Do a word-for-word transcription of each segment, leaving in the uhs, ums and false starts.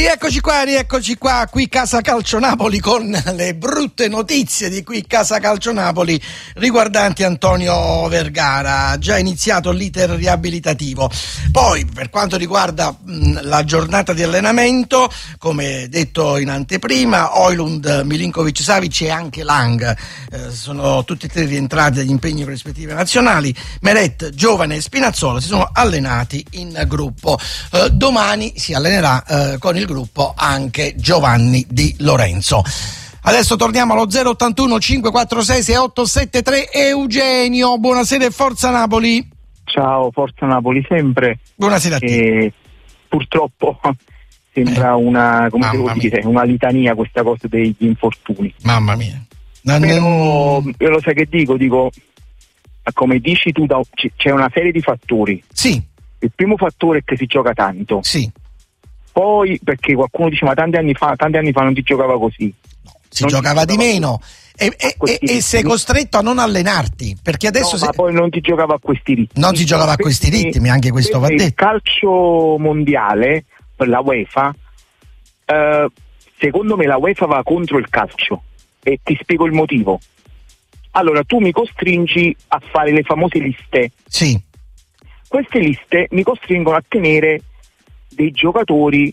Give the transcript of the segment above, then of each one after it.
Rieccoci qua, rieccoci qua, qui Casa Calcio Napoli con le brutte notizie di qui Casa Calcio Napoli riguardanti Antonio Vergara. Già iniziato l'iter riabilitativo. Poi, per quanto riguarda mh, la giornata di allenamento, come detto in anteprima, Højlund, Milinkovic, Savic e anche Lang eh, sono tutti e tre rientrati dagli impegni per rispettive nazionali. Meret, Giovane e Spinazzola si sono allenati in gruppo. Eh, domani si allenerà eh, con il gruppo anche Giovanni Di Lorenzo. Adesso torniamo allo zero ottantuno cinquecentoquarantasei sessantaotto settantatré. Eugenio, buonasera e forza Napoli. Ciao, forza Napoli sempre. Buonasera a te. E purtroppo sembra eh, una, come devo dire, una litania questa cosa degli infortuni. Mamma mia. Non Però io lo sai che dico, dico come dici tu, c'è una serie di fattori. Sì. Il primo fattore è che si gioca tanto. Sì. Poi perché qualcuno dice ma tanti anni fa, tanti anni fa non si giocava così. No, si non giocava di meno e, e, e, e sei costretto a non allenarti perché adesso no, se... ma poi non si giocava a questi ritmi. Non si giocava a questi ritmi, anche questo va detto. Il calcio mondiale per la UEFA, eh, secondo me la UEFA va contro il calcio e ti spiego il motivo. Allora tu mi costringi a fare le famose liste. Sì. Queste liste mi costringono a tenere dei giocatori,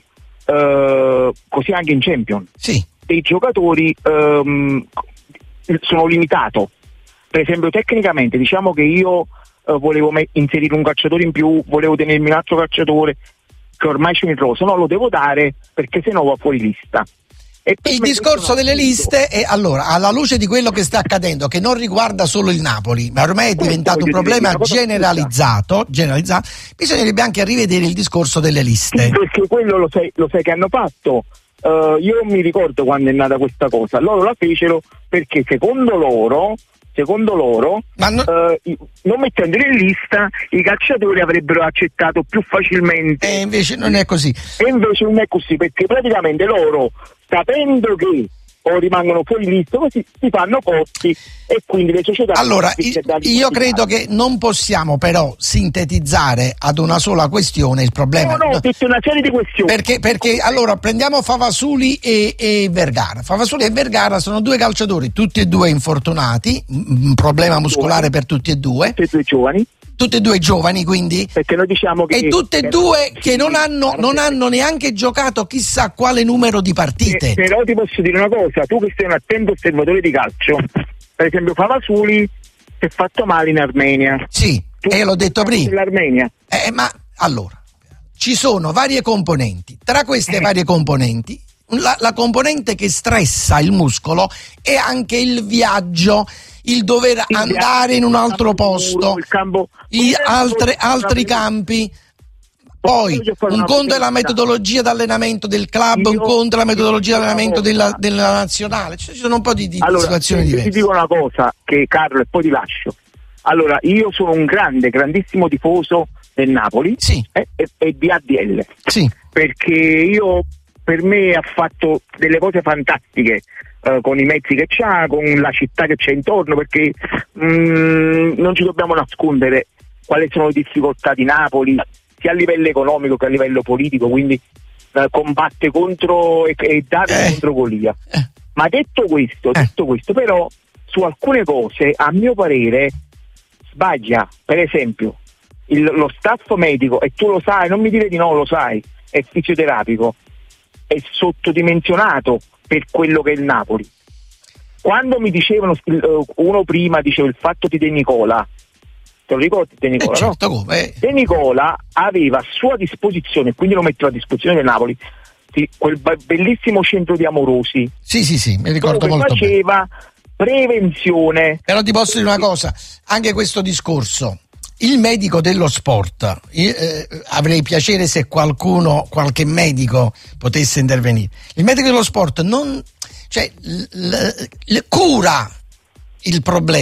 eh, così anche in Champions, sì. dei giocatori ehm, sono limitato. Per esempio tecnicamente diciamo che io eh, volevo me- inserire un calciatore in più, volevo tenermi un altro calciatore che ormai c'è in rosa, no, lo devo dare perché sennò va fuori lista. E il discorso delle liste è, allora, alla luce di quello che sta accadendo, che non riguarda solo il Napoli, ma ormai è diventato un problema generalizzato, generalizzato, bisognerebbe anche rivedere il discorso delle liste. Sì, perché quello lo sai, lo sai che hanno fatto. Uh, io non mi ricordo quando è nata questa cosa. Loro la fecero perché secondo loro, secondo loro, ma no... uh, non mettendoli in lista, i calciatori avrebbero accettato più facilmente. E invece non è così. E invece non è così, perché praticamente loro, sapendo che o rimangono fuori lista, così si fanno costi e quindi le società... Allora, io credo che non possiamo però sintetizzare ad una sola questione il problema. No, no, tutta una serie di questioni. Perché, perché allora prendiamo Favasuli e, e Vergara. Favasuli e Vergara sono due calciatori, tutti e due infortunati, un problema muscolare per tutti e due. Tutti e due giovani. Tutti e due giovani, quindi, perché noi diciamo che e tutte e due che non hanno, non hanno neanche giocato chissà quale numero di partite. Eh, però ti posso dire una cosa, tu che sei un attento osservatore di calcio, per esempio Favasuli si è fatto male in Armenia. Sì, tu e l'ho detto prima. L'Armenia. Eh, ma allora, ci sono varie componenti, tra queste eh. varie componenti la, la componente che stressa il muscolo è anche il viaggio, il dover il andare in un altro posto, il campo, i altre, altri campi. Poi un conto è la metodologia d'allenamento del club, io, un conto è la metodologia d'allenamento della, della nazionale. Cioè, ci sono un po' di, di allora, situazioni diverse. Ti dico una cosa, che Carlo, e poi ti lascio. Allora, io sono un grande, grandissimo tifoso del Napoli, sì. e, e, e di A D L, sì. perché io, per me ha fatto delle cose fantastiche. Uh, con i mezzi che c'ha, con la città che c'è intorno, perché mh, non ci dobbiamo nascondere quali sono le difficoltà di Napoli sia a livello economico che a livello politico, quindi uh, combatte contro e, e Davide eh. contro Golia. Eh. Ma detto questo, eh. detto questo, però su alcune cose a mio parere sbaglia. Per esempio il, lo staff medico, e tu lo sai, non mi dire di no, lo sai, è fisioterapico, è sottodimensionato per quello che è il Napoli. Quando mi dicevano, uno prima diceva il fatto di De Nicola, te lo ricordi De Nicola? Eh certo, no? Come? De Nicola aveva a sua disposizione, quindi lo metto a disposizione del Napoli, quel bellissimo centro di Amorosi. Sì, sì, sì, mi ricordo dove molto faceva bene. Prevenzione. Però ti posso dire una cosa, anche questo discorso, il medico dello sport, io, eh, avrei piacere se qualcuno, qualche medico potesse intervenire. Il medico dello sport non, cioè, l, l, l, cura il problema,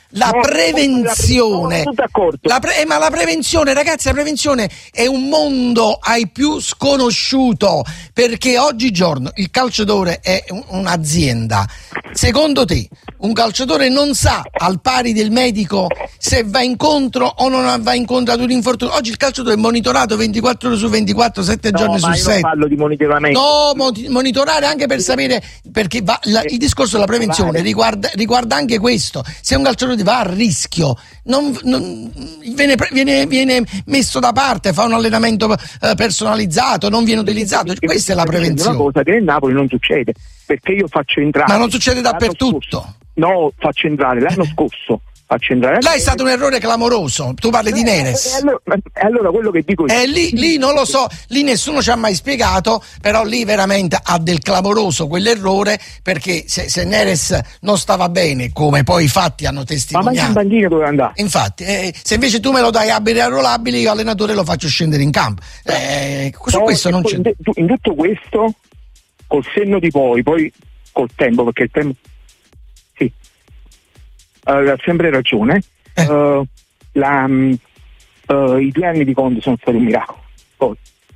La no, prevenzione, no, d'accordo. La pre- eh, ma la prevenzione, ragazzi, la prevenzione è un mondo ai più sconosciuto, perché oggigiorno il calciatore è un- un'azienda. Secondo te un calciatore non sa, al pari del medico, se va incontro o non va incontro ad un infortunio? Oggi il calciatore è monitorato ventiquattro ore su ventiquattro, sette No, giorni ma su io non sette. parlo di monitoramento. No, moti- monitorare anche per sapere, perché va- la- il discorso della prevenzione riguarda, riguarda anche questo. Se un calciatore va a rischio, non, non- viene, pre- viene- viene messo da parte, fa un allenamento eh, personalizzato, non viene utilizzato. Questa è la prevenzione. Una cosa che nel Napoli non succede, perché io faccio entrare. Ma non succede l'anno dappertutto. scorso- No, faccio entrare l'anno scorso. Faccio entrare. Là è stato un errore clamoroso. Tu parli di E Neres. allora, e allora quello che dico io. Eh, lì, lì non lo so, lì nessuno ci ha mai spiegato, però lì veramente ha del clamoroso quell'errore, perché se, se Neres non stava bene, come poi i fatti hanno Ma testimoniato. manca in banchina dove andare? Infatti, eh, se invece tu me lo dai abili arruolabili, io allenatore lo faccio scendere in campo. Eh, su No, questo e non poi c'è. in, tu- in tutto questo, col senno di poi, poi col tempo, perché il tempo. Sì. Uh, ha sempre ragione. Eh. Uh, la, mm, uh, I due anni di Conte sono stati un miracolo. Poi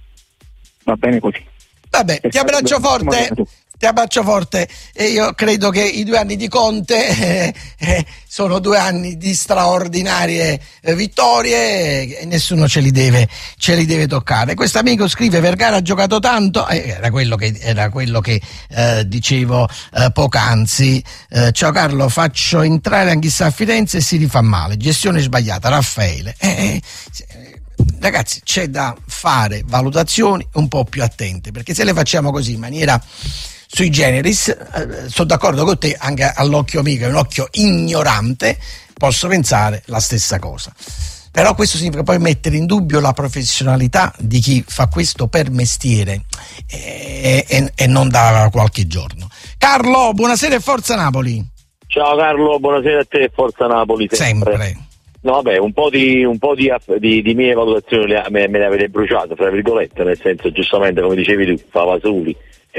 va bene così. Vabbè, È ti stato abbraccio un bellissimo forte. allenatore. Ti abbraccio forte e io credo che i due anni di Conte eh, eh, sono due anni di straordinarie eh, vittorie e nessuno ce li deve, ce li deve toccare. Questo amico scrive: Vergara ha giocato tanto, eh, era quello che, era quello che eh, dicevo eh, poc'anzi. Eh, ciao Carlo, faccio entrare anch'issa a Firenze e si rifà male, gestione sbagliata. Raffaele. Eh, eh, ragazzi, c'è da fare valutazioni un po' più attente, perché se le facciamo così in maniera sui generis, eh, sono d'accordo con te, anche all'occhio mio, che è un occhio ignorante, posso pensare la stessa cosa. Però questo significa poi mettere in dubbio la professionalità di chi fa questo per mestiere e, e, e non da qualche giorno. Carlo, buonasera e forza Napoli. Ciao Carlo, buonasera a te e forza Napoli sempre. Sempre. No vabbè, un po' di un po' di, di, di mie valutazioni le, me, me le avete bruciate, fra virgolette, nel senso, giustamente come dicevi tu, Favasoli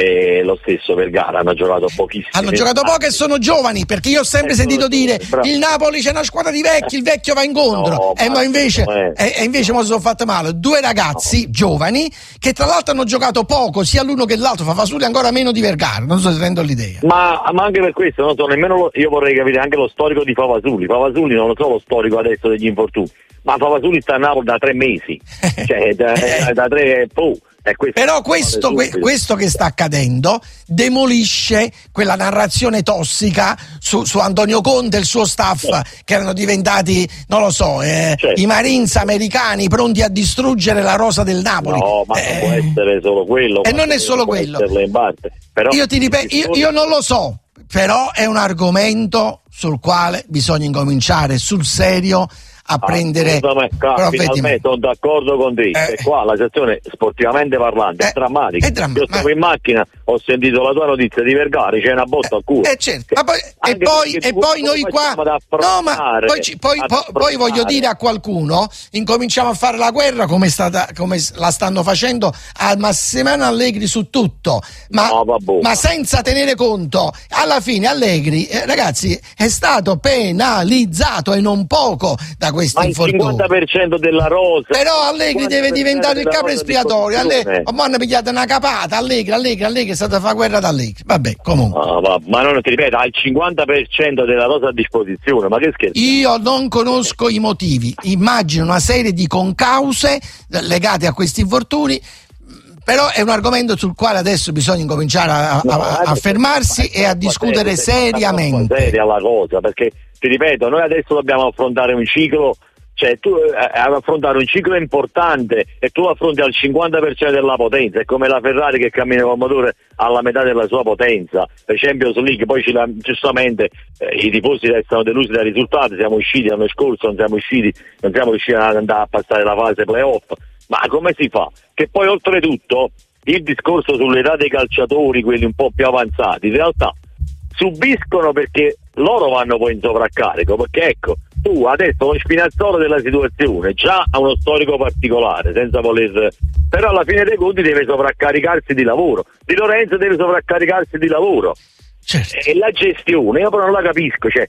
e lo stesso Vergara hanno giocato pochissimo. Hanno giocato poco e sono giovani, perché io ho sempre Eh, sentito sono dire giovani, bravo. il Napoli c'è una squadra di vecchi, il vecchio va incontro, No, e ma ma invece, non è. e, e invece mo si sono fatte male due ragazzi giovani che tra l'altro hanno giocato poco, sia l'uno che l'altro. Favasoli ancora meno di Vergara, non so se rendo l'idea. Ma, ma anche per questo non so nemmeno lo, io vorrei capire anche lo storico di Favasoli. Favasoli non lo so lo storico adesso degli infortuni, ma Favasoli sta a Napoli da tre mesi, cioè da, da tre po'. Eh, questo Però questo, que- questo che sta accadendo demolisce quella narrazione tossica su, su Antonio Conte e il suo staff, che erano diventati, non lo so, eh, Certo. i Marines americani pronti a distruggere la rosa del Napoli. No, ma Eh, non può essere solo quello. e ma non è solo può quello. esserlo in parte. Però, Io ti ripeto, io, io non lo so, però è un argomento sul quale bisogna incominciare sul serio a prendere Assolutamente, provvedimenti. finalmente sono d'accordo con te. Eh. E qua la situazione sportivamente parlando Eh, è drammatica. è dramma- Io stavo ma- in macchina, ho sentito la tua notizia di Vergara, c'è una botta al culo. Eh certo, ma poi, e Anche poi, perché e tu- poi come noi qua, facciamo ad no, ma affrontare- poi, ci- poi, ad poi- poi voglio affrontare? dire a qualcuno, incominciamo a fare la guerra come, è stata, come la stanno facendo a Massimiliano Allegri su tutto, ma, No, vabbè. ma senza tenere conto, alla fine Allegri, eh, ragazzi, è stato penalizzato e non poco da questi Ma il infortuni. cinquanta per cento della rosa. Però Allegri deve diventare il capo espiatorio. Allegri, ma hanno pigliato una capata. Allegri, Allegri, Allegri è stata a fare guerra ad Allegri. Vabbè, comunque. Ah, va- ma non ti ripeto, ha il cinquanta per cento della rosa a disposizione, ma che scherzo? Io non conosco i motivi. Immagino una serie di concause legate a questi infortuni. Però è un argomento sul quale adesso bisogna incominciare a, No, a- a eh, fermarsi e a discutere seriamente. Seria la cosa, perché ti ripeto, noi adesso dobbiamo affrontare un ciclo, cioè tu eh, affrontare un ciclo importante e tu affronti al cinquanta per cento della potenza, è come la Ferrari che cammina col motore alla metà della sua potenza. Per Champions League poi ci la, giustamente eh, i tifosi restano delusi dai risultati, siamo usciti l'anno scorso, non siamo usciti, non siamo riusciti ad andare a passare la fase playoff. Ma come si fa? Che poi oltretutto il discorso sull'età dei calciatori, quelli un po' più avanzati, in realtà subiscono perché loro vanno poi in sovraccarico, perché ecco, tu adesso lo Spinazzola della situazione già ha uno storico particolare, senza voler, però alla fine dei conti deve sovraccaricarsi di lavoro, Di Lorenzo deve sovraccaricarsi di lavoro. Certo. E la gestione, io però non la capisco, cioè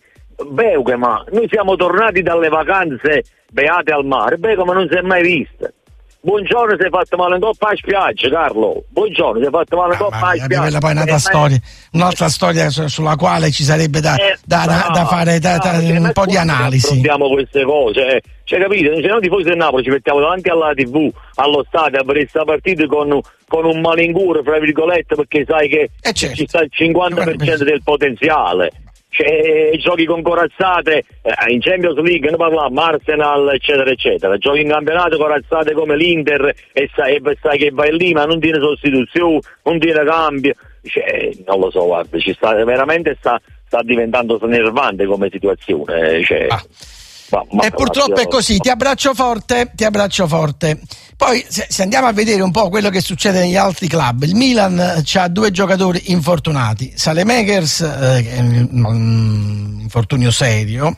Beh, ma noi siamo tornati dalle vacanze beate al mare, beh, come non si è mai vista. Buongiorno, si è fatto male un po' a spiaggia, Carlo. Buongiorno, si è fatto male un po' a spiaggia. Quella poi è un'altra storia, un'altra storia sulla quale ci sarebbe da, eh, da, no, da fare da, da, no, un po' di analisi. Affrontiamo queste cose, cioè capite? Se noi tifosi del Napoli ci mettiamo davanti alla tivù, allo stadio a vedere questa partita con, con un malincuore, fra virgolette, perché sai che eh certo. ci sta il cinquanta per cento del potenziale. Cioè, giochi con corazzate eh, in Champions League, ne parliamo, Arsenal eccetera eccetera, giochi in campionato corazzate come l'Inter e sai, e sai che vai lì ma non tiene sostituzione, non tiene cambio, cioè, non lo so, guarda, ci sta veramente sta, sta diventando snervante come situazione, cioè, ah. ma, ma e purtroppo è così. Ti abbraccio forte, ti abbraccio forte. Poi se, se andiamo a vedere un po' quello che succede negli altri club, il Milan ha due giocatori infortunati, Saelemaekers eh, um, infortunio serio,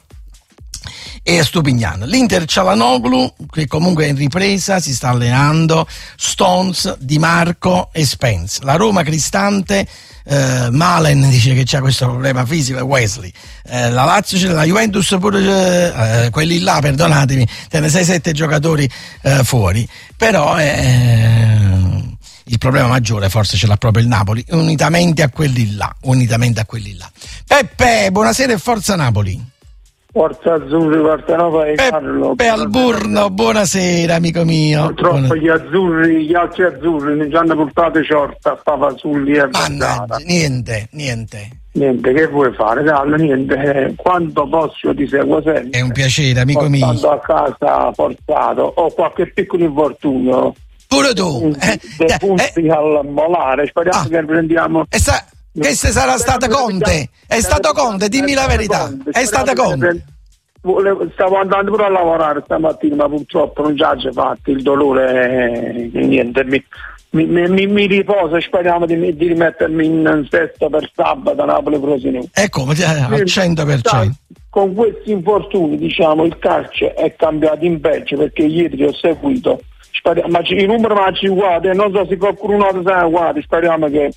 e Stupignan. L'Inter Çalhanoğlu, che comunque è in ripresa, si sta allenando, Stones, Di Marco e Spence. La Roma Cristante, eh, Malen dice che c'ha questo problema fisico, e Wesley. Eh, la Lazio c'è, la Juventus pure, eh, quelli là, perdonatemi, tiene sei sette giocatori eh, fuori. Però eh, il problema maggiore forse ce l'ha proprio il Napoli, unitamente a quelli là, unitamente a quelli là. Peppe, buonasera e forza Napoli. Forza Azzurri, Partenopea e Carlo. Peppe Alburno, buonasera amico mio. Purtroppo Buona... gli azzurri, gli altri azzurri non ci hanno portato ciorta, stava sulli e Mannaggia, niente, niente. Niente, che vuoi fare? Carlo, niente, quando posso ti seguo sempre. È un piacere amico mio. Stando a casa forzato, ho qualche piccolo infortunio. Pure tu. Eh, dei punti eh, al molare, speriamo ah, che prendiamo... E sa... Che se sarà stato Conte? È stato Conte, dimmi la verità. È stato Conte. Stavo andando pure a lavorare stamattina, ma purtroppo non ci ha fatto il dolore, eh, niente, mi, mi, mi, mi riposo, speriamo di, di rimettermi in sesto per sabato Napoli Frosinone. E come? Al cento per cento. Con questi infortuni, diciamo, il calcio è cambiato in peggio, perché ieri ho seguito, speriamo, ma i numeri ma ci guarda, non so se qualcuno lo sa, guarda, speriamo che,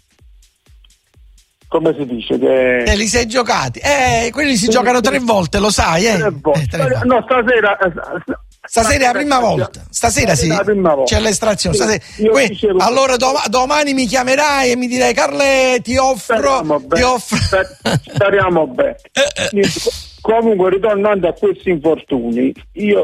come si dice, che... Eh, li sei giocati, eh, quelli si sì, giocano tre volte, lo sai, eh? Tre volte. Eh, tre volte. No, stasera... Stasera è la prima volta, stasera sì, c'è l'estrazione. Stasera. Que- allora dom- domani mi chiamerai e mi dirai Carle, ti offro, ti offro. Speriamo bene. Comunque, ritornando a questi infortuni, io,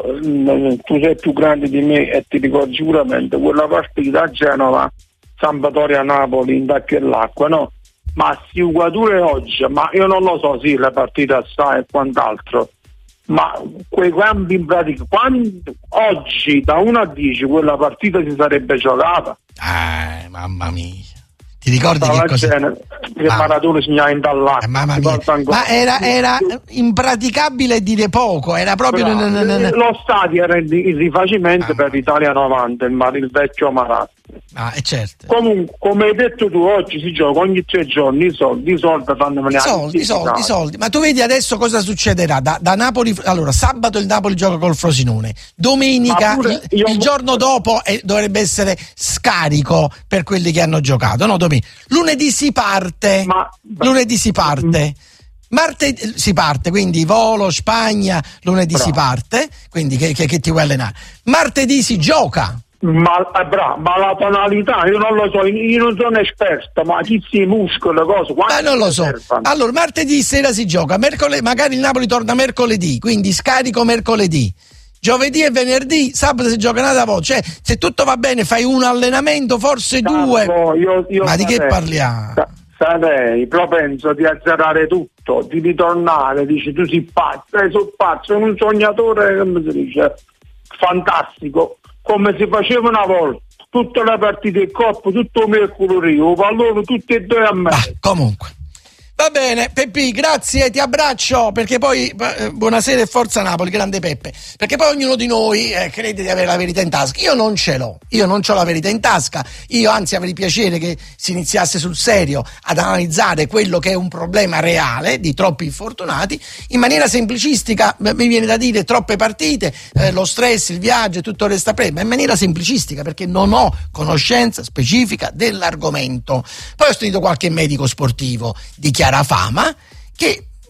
tu sei più grande di me e ti ricordi sicuramente quella partita a Genova, Sampdoria Napoli in Tacchellacqua, no? Ma si uguature oggi, ma io non lo so, sì, la partita sta e quant'altro, ma quei cambi in pratica, quando oggi da uno a dieci quella partita si sarebbe giocata? Ah, mamma mia. Ti ricordi che cosa? Che ah. Maradona segnava in dall'acqua. Eh, mamma mia. Ma era, era impraticabile dire poco, era proprio n- n- n- lo stadio era il rifacimento ah. per l'Italia novanta, il, mar- il vecchio Maratona. Ah, è certo. Comunque, come hai detto tu, oggi si gioca ogni tre giorni, i soldi, i soldi fanno venire. I soldi, i soldi, i soldi. Ma tu vedi adesso cosa succederà? Da, da Napoli, allora, sabato il Napoli gioca col Frosinone, domenica, il, il giorno dopo eh, dovrebbe essere scarico per quelli che hanno giocato, no? Domenica. Lunedì si parte, Ma... lunedì si parte. Martedì si parte, quindi volo, Spagna, lunedì bravo. Si parte, quindi che, che, che ti vuoi allenare. Martedì si gioca. Ma, eh, bravo, ma la tonalità, io non lo so, io non sono esperto, ma chi si muscola, cosa? Ma non lo so. Servono? Allora, martedì sera si gioca, mercoledì, magari il Napoli torna mercoledì, quindi scarico mercoledì. Giovedì e venerdì, sabato si gioca una volta, cioè se tutto va bene fai un allenamento, forse Tanto, due. Io, io ma di che parliamo? Sarei propenso di azzerare tutto, di ritornare, dici tu sei pazzo, sei pazzo, sono un sognatore, come si dice, fantastico, come si faceva una volta, tutte le partite in coppa, tutto il mercoledì, o pallone tutti e due a me. Ah, comunque. Va bene, Peppi, grazie, ti abbraccio, perché poi eh, buonasera e forza Napoli, grande Peppe, perché poi ognuno di noi eh, crede di avere la verità in tasca. Io non ce l'ho, io non ho la verità in tasca, io anzi avrei piacere che si iniziasse sul serio ad analizzare quello che è un problema reale di troppi infortunati, in maniera semplicistica, mi viene da dire troppe partite, eh, lo stress, il viaggio e tutto il resto a pre, ma in maniera semplicistica, perché non ho conoscenza specifica dell'argomento. Poi ho sentito qualche medico sportivo di chiara fama che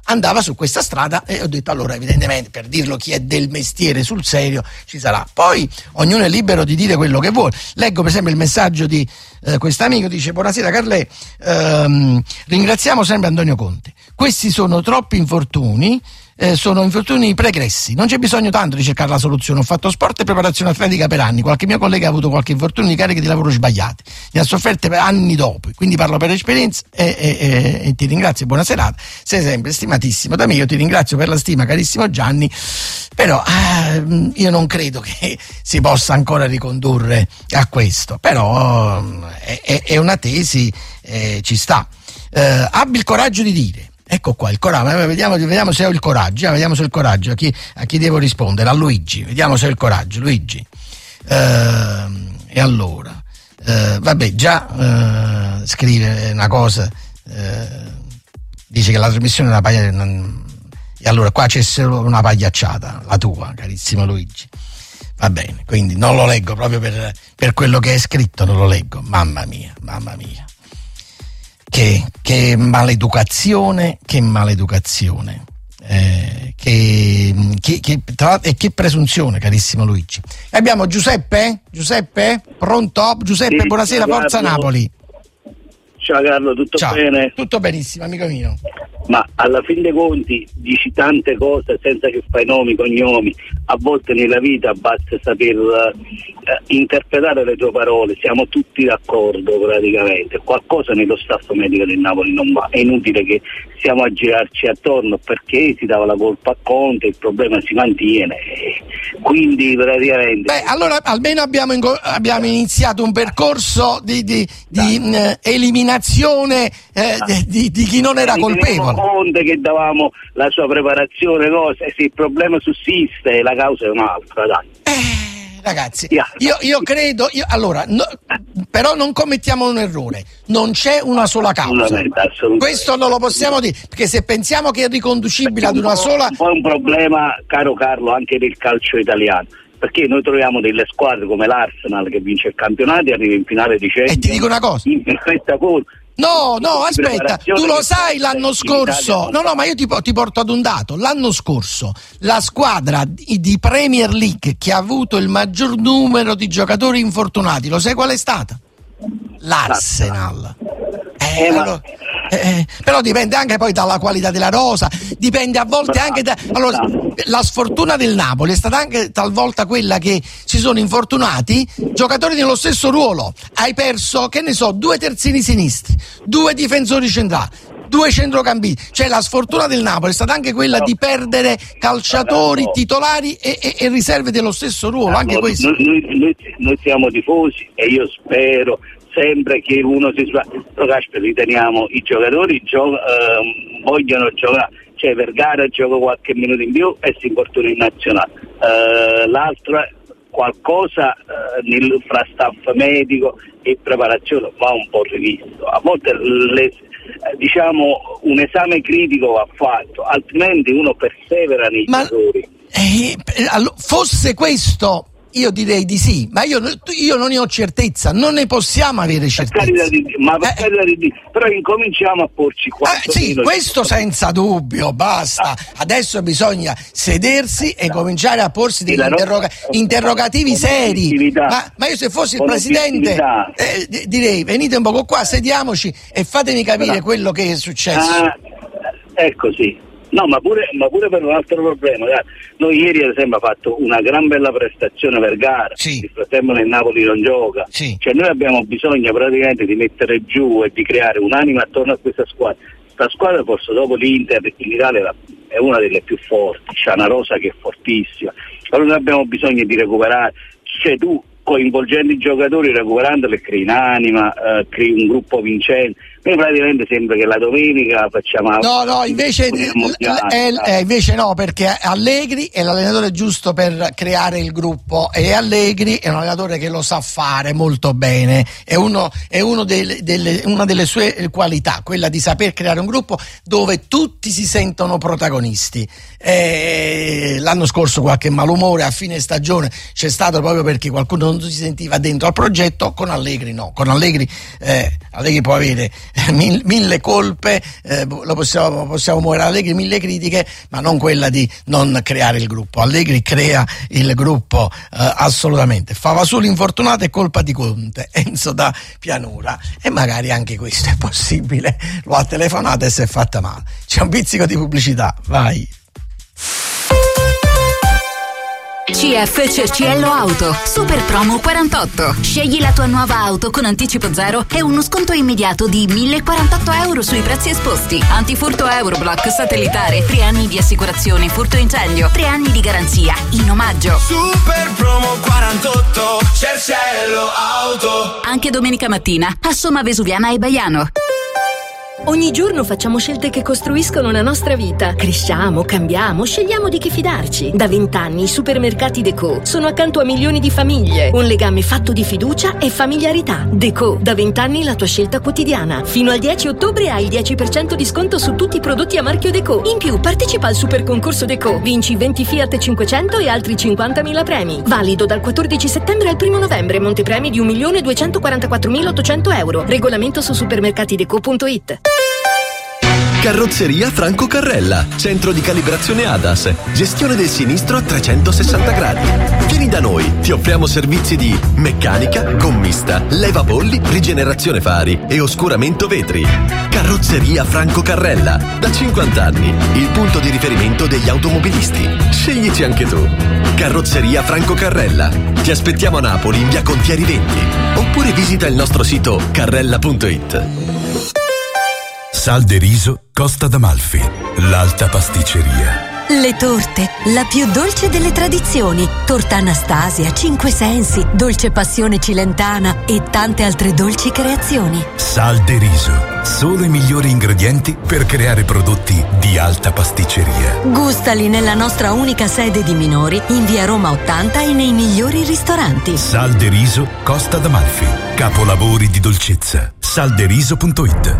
andava su questa strada, e ho detto allora evidentemente, per dirlo, chi è del mestiere sul serio ci sarà. Poi ognuno è libero di dire quello che vuole. Leggo per esempio il messaggio di eh, quest'amico, dice: buonasera Carlè, ehm, ringraziamo sempre Antonio Conte, questi sono troppi infortuni. Eh, sono infortuni pregressi, non c'è bisogno tanto di cercare la soluzione. Ho fatto sport e preparazione atletica per anni, qualche mio collega ha avuto qualche infortunio di cariche di lavoro sbagliate, ne ha sofferte per anni dopo, quindi parlo per esperienza e, e, e, e ti ringrazio, buona serata, sei sempre stimatissimo da me. Io ti ringrazio per la stima, carissimo Gianni, però eh, io non credo che si possa ancora ricondurre a questo, però eh, è, è una tesi, eh, ci sta. Eh, abbi il coraggio di dire. Ecco qua il coraggio, vediamo, vediamo se ho il coraggio, eh, vediamo se ho il coraggio, a chi, a chi devo rispondere, a Luigi, vediamo se ho il coraggio, Luigi. Eh, e allora, eh, vabbè, già eh, scrive una cosa, eh, dice che la trasmissione è una pagliacciata, e allora qua c'è solo una pagliacciata, la tua, carissimo Luigi. Va bene, quindi non lo leggo proprio per, per quello che è scritto, non lo leggo, mamma mia, mamma mia. Che, che maleducazione, che maleducazione, eh, che, che, che, tra, e che presunzione, carissimo Luigi. E abbiamo Giuseppe? Giuseppe? Pronto? Giuseppe, sì, buonasera, Forza Napoli. Ciao Carlo, tutto Ciao. Bene? Tutto benissimo, amico mio. Ma alla fin dei conti dici tante cose senza che fai nomi, cognomi. A volte nella vita basta saper eh, interpretare le tue parole, siamo tutti d'accordo praticamente. Qualcosa nello staff medico del Napoli non va, è inutile che stiamo a girarci attorno, perché si dava la colpa a Conte, il problema si mantiene, quindi praticamente... Beh, allora almeno abbiamo, ingo- abbiamo iniziato un percorso di, di, di eh, eliminazione eh, di, di chi non era colpevole. Conte che davamo la sua preparazione, cose, se il problema sussiste la causa è un'altra, dai. Eh, ragazzi, io, io credo, io, allora, no, però non commettiamo un errore, non c'è una sola causa, questo non lo possiamo dire, perché se pensiamo che è riconducibile ad una sola... Poi un problema, caro Carlo, anche del calcio italiano, perché noi troviamo delle squadre come l'Arsenal che vince il campionato e arriva in finale di Champions, e ti dico una cosa, in perfetta forma. No, no, aspetta, tu lo sai l'anno scorso, no, no, ma io ti, ti porto ad un dato, l'anno scorso la squadra di, di Premier League che ha avuto il maggior numero di giocatori infortunati, lo sai qual è stata? L'Arsenal. Eh, Eh, ma- allora, eh, però dipende anche poi dalla qualità della rosa, dipende a volte anche da... Allora, la sfortuna del Napoli è stata anche talvolta quella che si sono infortunati giocatori nello stesso ruolo. Hai perso, che ne so, due terzini sinistri, due difensori centrali, due centrocampisti. Cioè la sfortuna del Napoli è stata anche quella di perdere calciatori titolari e, e, e riserve dello stesso ruolo, anche questo. Noi, noi, noi, noi siamo tifosi e io spero sempre che uno si sbaglia, però caspita, riteniamo i giocatori gio- eh, vogliono giocare, cioè Vergara gioca qualche minuto in più e si infortuna in nazionale, eh, l'altra qualcosa eh, nel, fra staff medico e preparazione va un po' rivisto, a volte le, eh, diciamo un esame critico va fatto, altrimenti uno persevera nei Ma, giocatori. Eh, fosse questo, io direi di sì, ma io, io non ne ho certezza, non ne possiamo avere certezza. Di, ma per eh, carità di Dio, però incominciamo a porci qua. Eh, sì, questo senza dubbio, basta. Adesso bisogna sedersi e cominciare a porsi degli interroga- interrogativi seri. Ma, ma io se fossi il presidente eh, direi venite un poco qua, sediamoci e fatemi capire quello che è successo. Ah, è così. No, ma pure, ma pure per un altro problema. Noi ieri ad esempio abbiamo fatto una gran bella prestazione per gara, sì. Il fratello nel Napoli non gioca, sì. Cioè noi abbiamo bisogno praticamente di mettere giù e di creare un'anima attorno a questa squadra. Questa squadra forse dopo l'Inter in Italia è una delle più forti, c'ha una rosa che è fortissima, allora noi abbiamo bisogno di recuperare, cioè tu coinvolgendo i giocatori, recuperandoli, crei un'anima, eh, crei un gruppo vincente. Noi praticamente sembra che la domenica facciamo... No, no, invece, è, è, invece no, perché Allegri è l'allenatore giusto per creare il gruppo e Allegri è un allenatore che lo sa fare molto bene, è, uno, è uno delle, delle, una delle sue qualità, quella di saper creare un gruppo dove tutti si sentono protagonisti. E l'anno scorso qualche malumore a fine stagione c'è stato proprio perché qualcuno non si sentiva dentro al progetto, con Allegri no, con Allegri, eh, Allegri può avere eh, mil, mille colpe, eh, lo possiamo, possiamo muovere Allegri mille critiche, ma non quella di non creare il gruppo. Allegri crea il gruppo eh, assolutamente. Favasoli infortunato è colpa di Conte, Enzo da Pianura, e magari anche questo è possibile, lo ha telefonato e si è fatta male. C'è un pizzico di pubblicità, vai. C F Cerciello Auto, super promo quarantotto. Scegli la tua nuova auto con anticipo zero e uno sconto immediato di mille quarantotto euro sui prezzi esposti. Antifurto Euroblock satellitare, tre anni di assicurazione furto incendio, tre anni di garanzia in omaggio. Super promo quarantotto, Cerciello Auto. Anche domenica mattina a Somma Vesuviana e Baiano. Ogni giorno facciamo scelte che costruiscono la nostra vita. Cresciamo, cambiamo, scegliamo di chi fidarci. Da vent'anni i supermercati Deco sono accanto a milioni di famiglie. Un legame fatto di fiducia e familiarità. Deco, da vent'anni la tua scelta quotidiana. Fino al dieci ottobre hai il dieci per cento di sconto su tutti i prodotti a marchio Deco. In più, partecipa al super concorso Deco. Vinci venti Fiat cinquecento e altri cinquantamila premi. Valido dal quattordici settembre al primo novembre. Montepremi di un milione duecentoquarantaquattromilaottocento euro. Regolamento su supermercatideco punto it. Carrozzeria Franco Carrella, centro di calibrazione A D A S, gestione del sinistro a trecentosessanta gradi. Vieni da noi, ti offriamo servizi di meccanica, gommista, levabolli, rigenerazione fari e oscuramento vetri. Carrozzeria Franco Carrella, da cinquanta anni, il punto di riferimento degli automobilisti. Sceglici anche tu. Carrozzeria Franco Carrella. Ti aspettiamo a Napoli in via Contieri venti, oppure visita il nostro sito carrella punto it. Sal de Riso Costa d'Amalfi, l'alta pasticceria. Le torte, la più dolce delle tradizioni. Torta Anastasia, Cinque Sensi, Dolce Passione Cilentana e tante altre dolci creazioni. Sal de Riso, solo i migliori ingredienti per creare prodotti di alta pasticceria. Gustali nella nostra unica sede di Minori, in via Roma ottanta e nei migliori ristoranti. Sal de Riso Costa d'Amalfi, capolavori di dolcezza. salderiso punto it.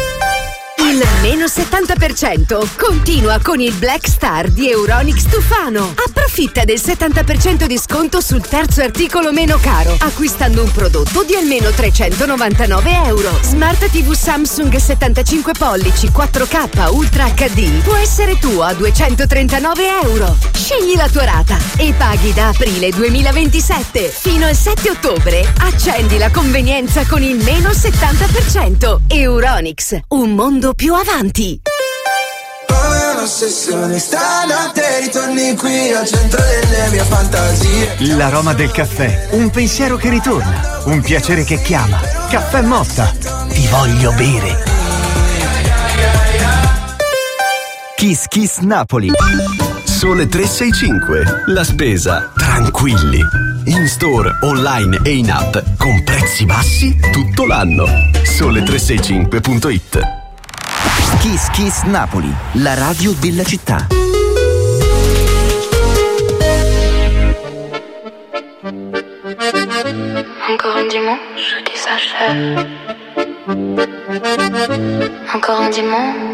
Il meno settanta per cento continua con il Black Star di Euronics Tufano. Approfitta del settanta per cento di sconto sul terzo articolo meno caro, acquistando un prodotto di almeno trecentonovantanove euro. Smart tivù Samsung settantacinque pollici quattro K Ultra acca di può essere tuo a duecentotrentanove euro. Scegli la tua rata e paghi da aprile duemilaventisette fino al sette ottobre. Accendi la convenienza con il meno settanta per cento. Euronics, un mondo più avanti. Come un'ossessione, stanotte ritorni qui al centro delle mie fantasie. L'aroma del caffè, un pensiero che ritorna, un piacere che chiama. Caffè Motta, ti voglio bere. Kiss Kiss Napoli. Sole tre sei cinque, la spesa tranquilli. In store, online e in app con prezzi bassi tutto l'anno. Sole tre sei cinque punto it. Kiss Kiss Napoli, la radio della città. Encore un dimanche qui s'achève. Encore un dimanche